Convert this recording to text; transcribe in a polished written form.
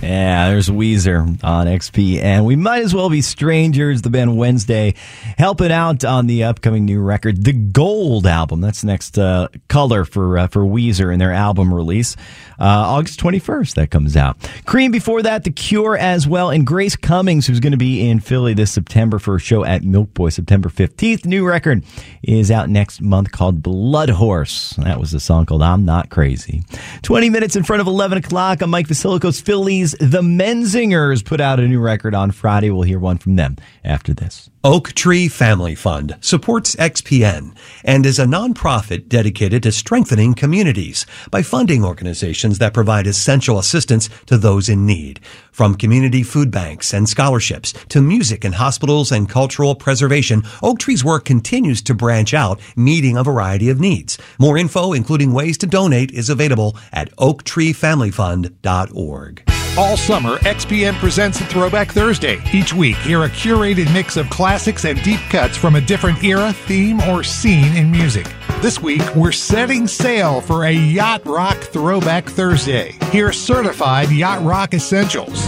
Yeah, there's Weezer on XPN. We Might As Well Be Strangers, the band Wednesday, helping out on the upcoming new record, The Gold album. That's next color for Weezer in their album release. August 21st, that comes out. Cream before that, The Cure as well, and Grace Cummings, who's going to be in Philly this September for a show at Milk Boy, September 15th. New record is out next month called Blood Horse. That was the song called I'm Not Crazy. 20 minutes in front of 11 o'clock on Mike Vasilico's Phillies. The Menzingers put out a new record on Friday. We'll hear one from them after this. Oak Tree Family Fund supports XPN and is a nonprofit dedicated to strengthening communities by funding organizations that provide essential assistance to those in need. From community food banks and scholarships to music in hospitals and cultural preservation, Oak Tree's work continues to branch out, meeting a variety of needs. More info, including ways to donate, is available at oaktreefamilyfund.org. All summer, XPN presents a Throwback Thursday. Each week, hear a curated mix of classics and deep cuts from a different era, theme, or scene in music. This week, we're setting sail for a Yacht Rock Throwback Thursday. Hear certified Yacht Rock essentials,